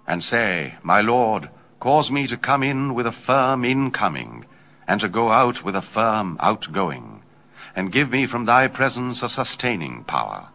and say, My Lord, cause me to come in with a firm incoming, and to go out with a firm outgoing, and give me from thy presence a sustaining power.